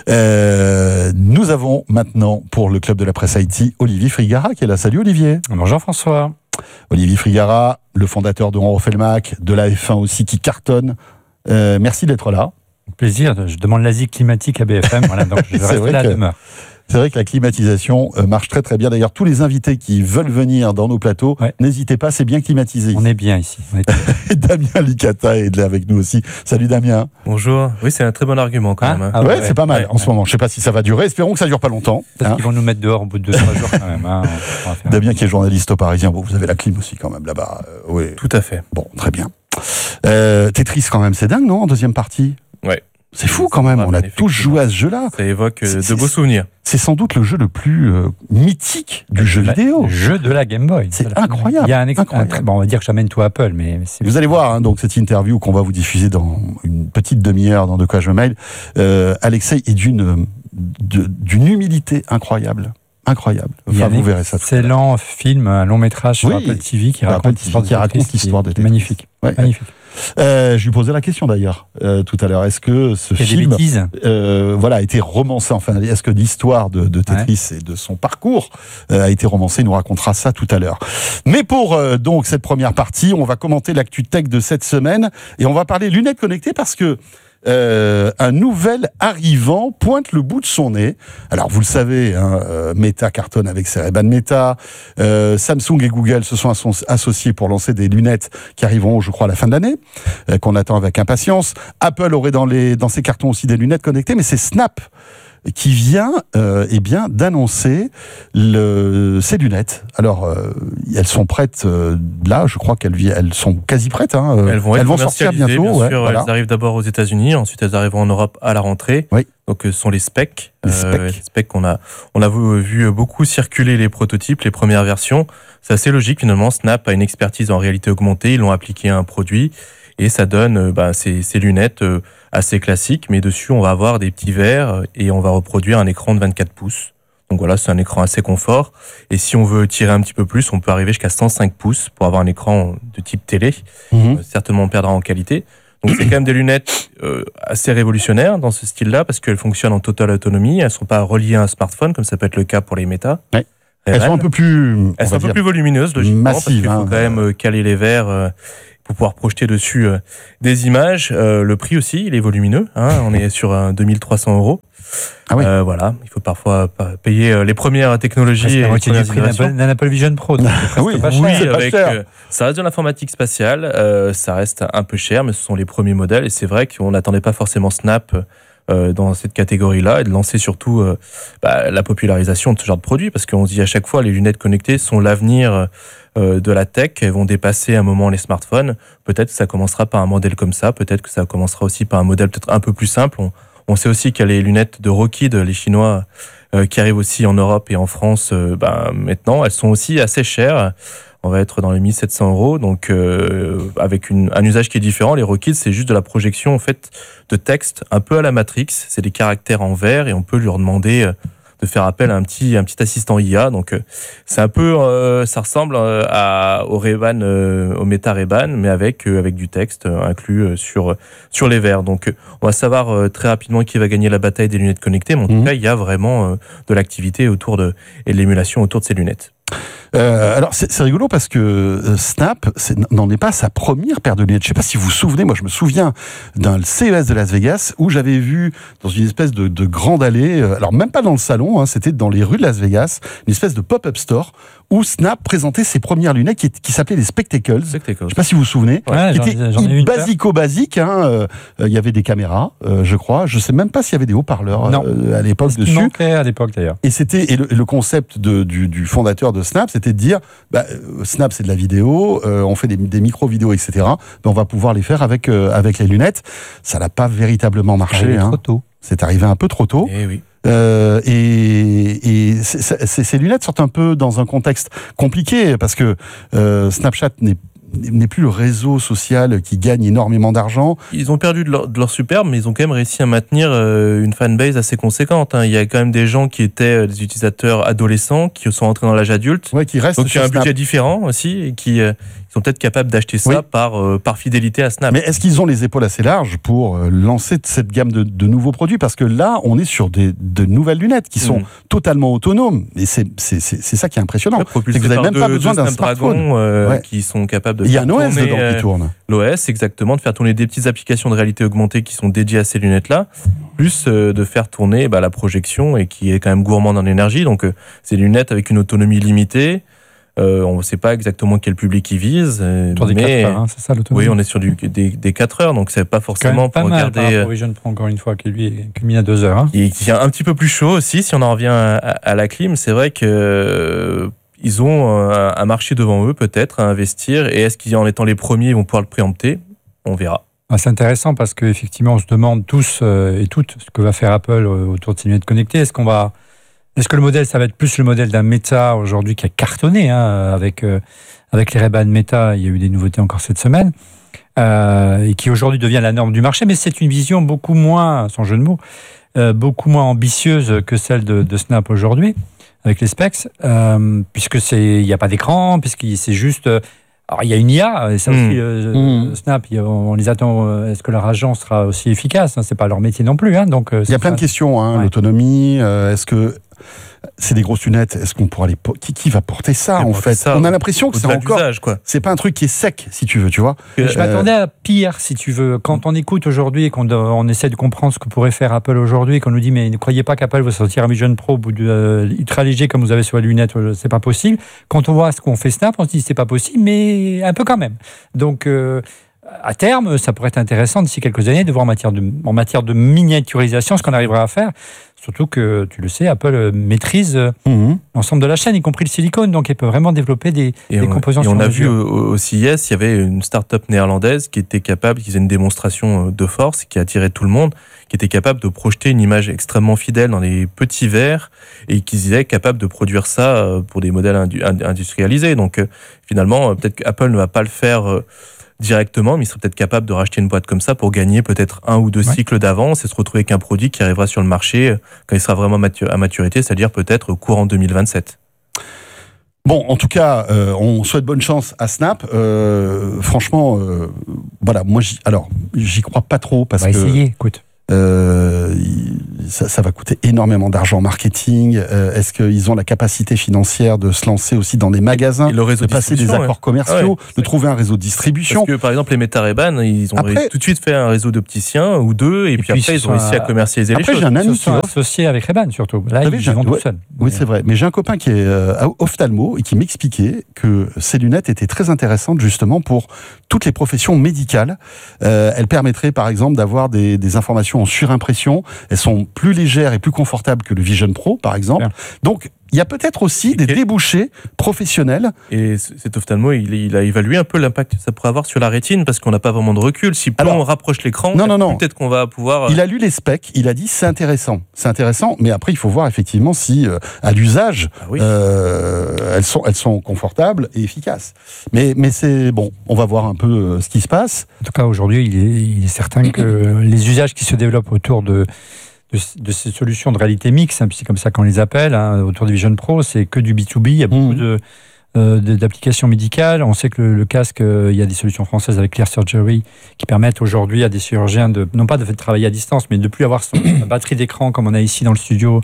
Euh, nous avons maintenant, pour le Club de la Presse Haïti, Olivier Frigara qui est là. Salut Olivier. Bonjour François. Olivier Frigara, le fondateur de On refait le Mac, de la F un aussi qui cartonne. Euh, merci d'être là. Plaisir, je demande l'asile climatique à B F M, voilà, donc je reste là que... demain. C'est vrai que la climatisation marche très très bien. D'ailleurs, tous les invités qui veulent venir dans nos plateaux, ouais. n'hésitez pas, c'est bien climatisé. On est bien ici. Et Damien Licata est là avec nous aussi. Salut Damien. Bonjour. Oui, c'est un très bon argument quand ah, même. Ah ouais, ouais, c'est pas mal ouais, en ouais. ce moment. Je sais pas si ça va durer. Espérons que ça dure pas longtemps. Parce hein. qu'ils vont nous mettre dehors au bout de deux trois jours quand même. Hein. Damien qui est journaliste au Parisien. Bon, vous avez la clim aussi quand même là-bas. Euh, oui. Tout à fait. Bon, très bien. Euh, Tetris quand même, c'est dingue, non, en deuxième partie. Ouais. C'est fou quand même, on a tous joué à ce jeu-là. Ça évoque c'est, de c'est, beaux souvenirs. C'est sans doute le jeu le plus euh, mythique du le jeu la, vidéo. Le jeu de la Game Boy. C'est voilà. incroyable. Il y a un, ex- incroyable. un bon, on va dire que j'amène tout Apple, mais c'est... Vous allez voir hein, donc cette interview qu'on va vous diffuser dans une petite demi-heure dans De quoi je me mêle. Euh, Alexei est d'une de, d'une humilité incroyable. Incroyable. Enfin, vous verrez ça. Excellent film, un long métrage sur oui. Apple T V qui Apple raconte l'histoire de, qui raconte l'histoire de Tetris. Magnifique. Ouais. Magnifique. Euh, je lui posais la question d'ailleurs euh, tout à l'heure. Est-ce que ce il y a film, des bêtises. Euh, voilà, a été romancé? Enfin, est-ce que l'histoire de, de Tetris ouais. et de son parcours euh, a été romancée? Il nous racontera ça tout à l'heure. Mais pour euh, donc cette première partie, on va commenter l'actu tech de cette semaine et on va parler lunettes connectées parce que Euh, un nouvel arrivant pointe le bout de son nez. Alors vous le savez, hein, euh, Meta cartonne avec ses Ray-Ban Meta. Euh, Samsung et Google se sont asso- associés pour lancer des lunettes qui arriveront, je crois, à la fin de l'année, euh, qu'on attend avec impatience. Apple aurait dans, les, dans ses cartons aussi des lunettes connectées, mais c'est Snap qui vient euh, eh bien, d'annoncer le, ces lunettes. Alors, euh, elles sont prêtes euh, là, je crois qu'elles elles sont quasi prêtes. Hein, elles vont, elles être vont sortir bientôt. Bien ouais, sûr, voilà. elles arrivent d'abord aux États-Unis, ensuite elles arriveront en Europe à la rentrée. Oui. Donc, ce sont les specs. Les specs. Euh, les specs, on a, on a vu, vu beaucoup circuler les prototypes, les premières versions. C'est assez logique, finalement. Snap a une expertise en réalité augmentée. Ils l'ont appliqué à un produit et ça donne euh, bah, ces, ces lunettes euh, assez classiques. Mais dessus, on va avoir des petits verres et on va reproduire un écran de vingt-quatre pouces. Donc voilà, c'est un écran assez confort. Et si on veut tirer un petit peu plus, on peut arriver jusqu'à cent cinq pouces pour avoir un écran de type télé. Mmh. Euh, certainement, on perdra en qualité. Donc c'est quand même des lunettes euh, assez révolutionnaires dans ce style-là parce qu'elles fonctionnent en totale autonomie. Elles ne sont pas reliées à un smartphone comme ça peut être le cas pour les Meta. Ouais. Elles sont un peu plus, elles sont un peu plus volumineuses logiquement massives, parce qu'il faut hein, quand même euh, caler les verres euh, pour pouvoir projeter dessus euh, des images. Euh, le prix aussi, il est volumineux. Hein, on est sur un deux mille trois cents euros. Ah oui. Euh, voilà, il faut parfois payer euh, les premières technologies et les premières innovations. D'un Apple Vision Pro, donc c'est presque oui, pas cher. Oui, c'est pas avec, cher. euh, ça reste de l'informatique spatiale, euh, ça reste un peu cher, mais ce sont les premiers modèles. Et c'est vrai qu'on n'attendait pas forcément Snap euh, dans cette catégorie-là et de lancer surtout euh, bah, la popularisation de ce genre de produit, parce qu'on se dit à chaque fois les lunettes connectées sont l'avenir euh, de la tech. Elles vont dépasser à un moment les smartphones. Peut-être que ça commencera par un modèle comme ça, peut-être que ça commencera aussi par un modèle peut-être un peu plus simple. On, On sait aussi qu'il y a les lunettes de Rockheed, les Chinois, euh, qui arrivent aussi en Europe et en France euh, ben, maintenant. Elles sont aussi assez chères. On va être dans les mille sept cents euros. Donc, euh, avec une, un usage qui est différent. Les Rockheed, c'est juste de la projection en fait, de texte un peu à la Matrix. C'est des caractères en vert et on peut leur demander euh, de faire appel à un petit, un petit assistant I A. Donc, euh, c'est un peu, euh, ça ressemble euh, à, au Ray-Ban, euh, au Meta Ray-Ban, mais avec, euh, avec du texte euh, inclus euh, sur, sur les verres. Donc, euh, on va savoir euh, très rapidement qui va gagner la bataille des lunettes connectées. Mais en tout Mmh. cas, il y a vraiment euh, de l'activité autour de, et de l'émulation autour de ces lunettes. Euh, alors c'est, c'est rigolo parce que euh, Snap c'est, n'en est pas sa première paire de lunettes. Je sais pas si vous vous souvenez, moi je me souviens d'un C E S de Las Vegas où j'avais vu dans une espèce de, de grande allée, euh, alors même pas dans le salon, hein, c'était dans les rues de Las Vegas, une espèce de pop-up store où Snap présentait ses premières lunettes qui, qui s'appelaient les Spectacles. Spectacles. Je sais pas si vous vous souvenez. Ouais, qui j'en- étaient j'en ai eu une paire. basico-basique. Hein, euh, il y avait des caméras, euh, je crois. Je sais même pas s'il y avait des haut-parleurs Non. euh, à l'époque C'est ce qui dessus. manquait à l'époque d'ailleurs. Et c'était et le, le concept de, du, du fondateur de Snap, c'était de dire bah, euh, Snap c'est de la vidéo, euh, on fait des, des micro-vidéos, et cetera. Ben, on va pouvoir les faire avec euh, avec les lunettes. Ça n'a pas véritablement marché. Arrivé Hein. trop tôt. C'est arrivé un peu trop tôt. Eh oui. Euh, et et c'est- c'est- c'est- ces lunettes sortent un peu dans un contexte compliqué parce que euh, Snapchat n'est n'est plus le réseau social qui gagne énormément d'argent. Ils ont perdu de leur, de leur superbe, mais ils ont quand même réussi à maintenir euh, une fanbase assez conséquente. Hein. Il y a quand même des gens qui étaient euh, des utilisateurs adolescents, qui sont entrés dans l'âge adulte. Ouais, qui restent Donc il y sur a un Snap. budget différent aussi, et qui euh, ils sont peut-être capables d'acheter ça Oui. par, euh, par fidélité à Snap. Mais est-ce qu'ils ont les épaules assez larges pour euh, lancer cette gamme de, de nouveaux produits? Parce que là, on est sur des, de nouvelles lunettes qui sont Mhm. totalement autonomes. Et c'est, c'est, c'est, c'est ça qui est impressionnant. Ouais, propulsés c'est que vous n'avez par même pas deux- besoin deux d'un Snapdragon, smartphone. euh, Ouais. qui sont capables de Il y a faire un O S tourner, dedans euh, qui tourne. l'O S, exactement, de faire tourner des petites applications de réalité augmentée qui sont dédiées à ces lunettes-là, plus euh, de faire tourner bah, la projection et qui est quand même gourmande en énergie. Donc, euh, c'est des lunettes avec une autonomie limitée. Euh, on ne sait pas exactement quel public ils visent. euh, Autour des mais quatre heures, hein, c'est ça l'autonomie. oui, on est sur du, des, des quatre heures, donc c'est pas Quand forcément même pas pour mal regarder. par rapport euh, au Vision Pro, encore une fois, qui lui est culminé à deux heures. Hein. qui qui est un petit peu plus chaud aussi, si on en revient à, à la clim. C'est vrai que euh, ils ont un, un marché devant eux, peut-être, à investir. Et est-ce qu'en étant les premiers, ils vont pouvoir le préempter? On verra. Ah, c'est intéressant parce qu'effectivement, on se demande tous euh, et toutes ce que va faire Apple euh, autour de ces lunettes connectées. Est-ce qu'on va, est-ce que le modèle, ça va être plus le modèle d'un Meta aujourd'hui qui a cartonné hein, avec euh, avec les Ray-Ban Meta. Il y a eu des nouveautés encore cette semaine euh, et qui aujourd'hui devient la norme du marché. Mais c'est une vision beaucoup moins, sans jeu de mots, euh, beaucoup moins ambitieuse que celle de, de Snap aujourd'hui avec les specs, euh, puisque c'est, il n'y a pas d'écran, puisque c'est juste euh, alors, il y a une I A, et ça aussi, Mmh. euh, Mmh. Snap, il y a- on les attend. euh, Est-ce que leur agent sera aussi efficace hein, c'est pas leur métier non plus. Hein, donc, euh, Il y a c'est plein de ça. questions. Hein, Ouais. L'autonomie, euh, est-ce que c'est des grosses lunettes? Est-ce qu'on pourra les po- qui, qui va porter ça Qui va en porter fait ça On a l'impression que c'est Au-delà encore. d'usage, quoi. C'est pas un truc qui est sec, si tu veux, tu vois. Je Euh, m'attendais à pire, si tu veux. Quand on écoute aujourd'hui et qu'on on essaie de comprendre ce que pourrait faire Apple aujourd'hui, et qu'on nous dit mais ne croyez pas qu'Apple va sortir un Vision Pro ou du euh, ultra léger comme vous avez sur les lunettes, euh, c'est pas possible. Quand on voit ce qu'on fait Snap, on se dit c'est pas possible, mais un peu quand même. Donc euh, à terme, ça pourrait être intéressant d'ici quelques années de voir en matière de, en matière de miniaturisation ce qu'on arrivera à faire. Surtout que, tu le sais, Apple maîtrise mmh. l'ensemble de la chaîne, y compris le silicone, donc il peut vraiment développer des, des on, composants. Et sur on a mesure. vu au, au C I S, il y avait une start-up néerlandaise qui était capable, qui faisait une démonstration de force, qui attirait tout le monde, qui était capable de projeter une image extrêmement fidèle dans les petits verres et qui disait capable de produire ça pour des modèles industrialisés. Donc finalement, peut-être qu'Apple ne va pas le faire directement, mais il serait peut-être capable de racheter une boîte comme ça pour gagner peut-être un ou deux ouais. cycles d'avance et se retrouver avec un produit qui arrivera sur le marché quand il sera vraiment à maturité, c'est-à-dire peut-être courant deux mille vingt-sept. Bon, en tout cas, euh, on souhaite bonne chance à Snap. Euh, franchement, euh, voilà, moi, j'y, alors, j'y crois pas trop parce on va que. Essayer, écoute. Euh, ça, ça va coûter énormément d'argent en marketing. Euh, est-ce qu'ils ont la capacité financière de se lancer aussi dans des magasins, le réseau de passer des accords ouais. commerciaux, ouais, de trouver un réseau de distribution? Parce que par exemple les Meta Ray-Ban, ils ont après, tout de suite fait un réseau d'opticiens ou deux, et, et puis, puis après ils ont réussi à commercialiser après, les choses. J'ai un ami qui est associé avec Ray-Ban surtout. Là, ils vont tout seuls. Oui, c'est vrai. Mais j'ai un copain qui est euh, ophtalmo et qui m'expliquait que ces lunettes étaient très intéressantes justement pour toutes les professions médicales. Euh, elles permettraient par exemple d'avoir des, des informations en surimpression. Elles sont plus légères et plus confortables que le Vision Pro, par exemple. Bien. Donc, il y a peut-être aussi des débouchés professionnels. Et cet ophtalmo, il, il a évalué un peu l'impact que ça pourrait avoir sur la rétine, parce qu'on n'a pas vraiment de recul. Si plus Alors, on rapproche l'écran, non, non, non. peut-être qu'on va pouvoir... Il a lu les specs, il a dit c'est intéressant. C'est intéressant, mais après, il faut voir effectivement si, euh, à l'usage, ah oui. euh, elles, sont, elles sont confortables et efficaces. Mais, mais c'est bon, on va voir un peu euh, ce qui se passe. En tout cas, aujourd'hui, il est, il est certain que les usages qui se développent autour de... De, de ces solutions de réalité mixte, hein, c'est comme ça qu'on les appelle, hein, autour du Vision Pro, c'est que du B deux B, il y a beaucoup mmh. de, euh, d'applications médicales. On sait que le, le casque, euh, il y a des solutions françaises avec Clear Surgery qui permettent aujourd'hui à des chirurgiens de, non pas de travailler à distance, mais de plus avoir son batterie d'écran comme on a ici dans le studio,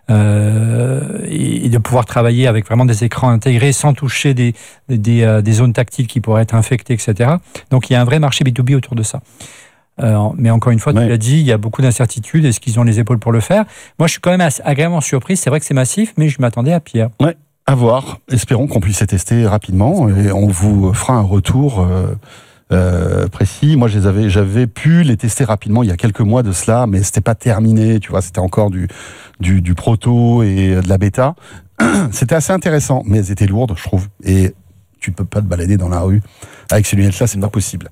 euh, et, et de pouvoir travailler avec vraiment des écrans intégrés sans toucher des, des, euh, des zones tactiles qui pourraient être infectées, et cetera. Donc il y a un vrai marché B deux B autour de ça. Euh, mais encore une fois, ouais. tu l'as dit, il y a beaucoup d'incertitudes. Est-ce qu'ils ont les épaules pour le faire? Moi, je suis quand même assez, agréablement surpris. C'est vrai que c'est massif, mais je m'attendais à pire. Ouais, à voir. Espérons qu'on puisse les tester rapidement et on vous fera un retour euh, euh, précis. Moi, je les avais, j'avais pu les tester rapidement il y a quelques mois de cela, mais c'était pas terminé. Tu vois, c'était encore du, du, du proto et de la bêta. C'était assez intéressant, mais elles étaient lourdes, je trouve. Et tu ne peux pas te balader dans la rue avec ces lunettes-là, c'est pas possible.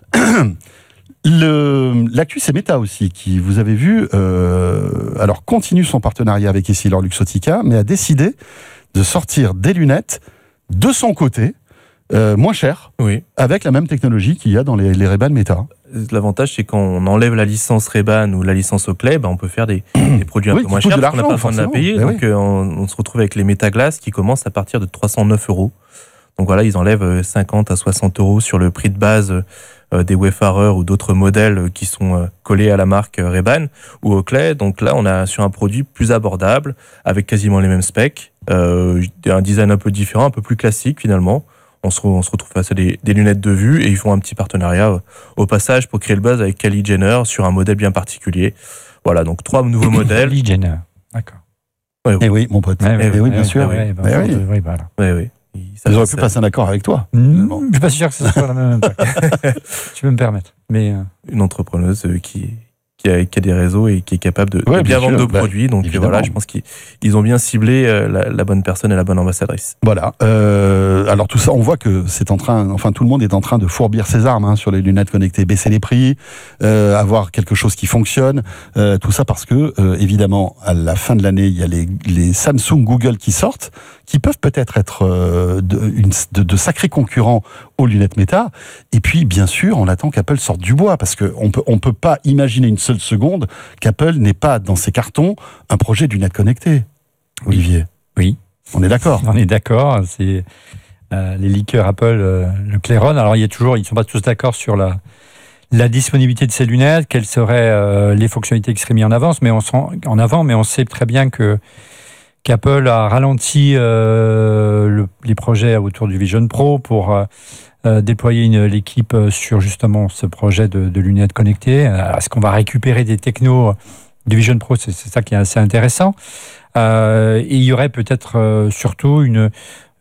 Le, l'actu, c'est Meta aussi, qui, vous avez vu, euh, alors continue son partenariat avec EssilorLuxottica, mais a décidé de sortir des lunettes de son côté, euh, moins chères, oui. avec la même technologie qu'il y a dans les, les Ray-Ban Meta. L'avantage, c'est quand on enlève la licence Ray-Ban ou la licence Oakley, ben on peut faire des, des produits un oui, peu moins chers, de parce qu'on n'a pas besoin de la payer. Donc oui. euh, on, on se retrouve avec les Meta Glass qui commencent à partir de trois cent neuf euros. Donc voilà, ils enlèvent cinquante à soixante euros sur le prix de base euh, des Wayfarer ou d'autres modèles qui sont euh, collés à la marque Ray-Ban ou Oakley. Donc là, on a sur un produit plus abordable, avec quasiment les mêmes specs, euh, un design un peu différent, un peu plus classique finalement. On se, on se retrouve face à des, des lunettes de vue et ils font un petit partenariat euh, au passage pour créer le buzz avec Kylie Jenner sur un modèle bien particulier. Voilà, donc trois nouveaux modèles. Kylie Jenner, d'accord. Ouais, oui. Eh oui, mon pote. Eh oui, eh oui, bien eh sûr. Oui, eh bah, oui. oui, voilà. Oui, oui. Ils auraient pu passer un accord avec toi. Mmh, bon. Je suis pas sûr que ce soit la même impact. Tu peux me permettre. Mais euh... une entrepreneuse qui, qui, a, qui a des réseaux et qui est capable de, ouais, de bien, bien vendre de bah, produits. Donc évidemment. voilà, je pense qu'ils ont bien ciblé la, la bonne personne et la bonne ambassadrice. Voilà. Euh, alors tout ça, on voit que c'est en train, enfin tout le monde est en train de fourbir ses armes hein, sur les lunettes connectées, baisser les prix, euh, avoir quelque chose qui fonctionne. Euh, tout ça parce que euh, évidemment, à la fin de l'année, il y a les, les Samsung, Google qui sortent, qui peuvent peut-être être, être euh, de, une, de, de sacrés concurrents aux lunettes Meta. Et puis, bien sûr, on attend qu'Apple sorte du bois, parce qu'on peut, on peut pas imaginer une seule seconde qu'Apple n'ait pas dans ses cartons un projet de lunettes connectées. Olivier. Oui. On est d'accord. On est d'accord. C'est euh, les leakers Apple, euh, le Clairon. Alors, il y a toujours, ils ne sont pas tous d'accord sur la, la disponibilité de ces lunettes, quelles seraient euh, les fonctionnalités qui seraient mises en avance, mais on sent, en avant, mais on sait très bien que qu'Apple a ralenti euh, le, les projets autour du Vision Pro pour euh, euh, déployer une, l'équipe sur justement ce projet de, de lunettes connectées. Est-ce qu'on va récupérer des technos du Vision Pro? C'est, c'est ça qui est assez intéressant. Euh, et il y aurait peut-être euh, surtout une,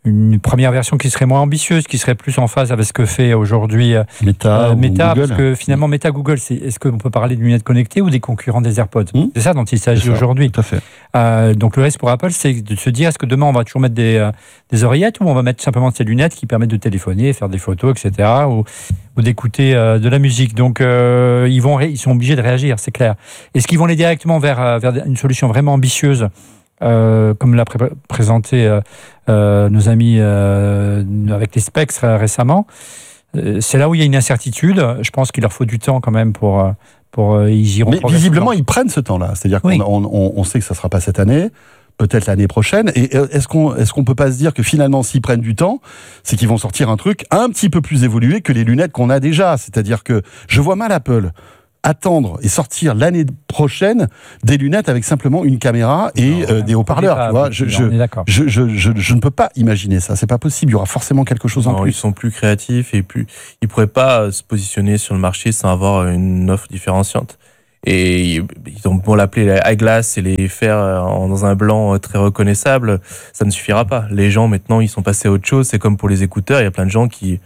une première version qui serait moins ambitieuse, qui serait plus en phase avec ce que fait aujourd'hui euh, Meta, euh, Meta, Google. parce que finalement Meta, Google, c'est, est-ce qu'on peut parler de lunettes connectées ou des concurrents des AirPods? Mmh. C'est ça dont il s'agit aujourd'hui. Tout à fait. Euh, donc le reste pour Apple, c'est de se dire est-ce que demain on va toujours mettre des, euh, des oreillettes ou on va mettre simplement ces lunettes qui permettent de téléphoner, faire des photos, et cetera, ou, ou d'écouter euh, de la musique. Donc euh, ils vont, ré- ils sont obligés de réagir, c'est clair. Est-ce qu'ils vont aller directement vers, euh, vers une solution vraiment ambitieuse? Euh, comme l'a pré- présenté euh, euh, nos amis euh, avec les specs euh, récemment, euh, c'est là où il y a une incertitude. Je pense qu'il leur faut du temps quand même pour... Euh, pour euh, ils iront Mais visiblement, ils prennent ce temps-là. C'est-à-dire Oui. qu'on on, on sait que ça ne sera pas cette année, peut-être l'année prochaine. Et est-ce qu'on est-ce qu'on peut pas se dire que finalement, s'ils prennent du temps, c'est qu'ils vont sortir un truc un petit peu plus évolué que les lunettes qu'on a déjà. C'est-à-dire que je vois mal Apple attendre et sortir l'année prochaine des lunettes avec simplement une caméra et Non, euh, des haut-parleurs. pas, Tu vois, je, je, on est d'accord. je, je, je, je ne peux pas imaginer ça. C'est pas possible. Il y aura forcément quelque chose en Non, plus. ils sont plus créatifs et plus, ils pourraient pas se positionner sur le marché sans avoir une offre différenciante. Et ils ont beau l'appeler les eyeglass et les faire en- dans un blanc très reconnaissable, ça ne suffira pas. Les gens maintenant, ils sont passés à autre chose. C'est comme pour les écouteurs, il y a plein de gens qui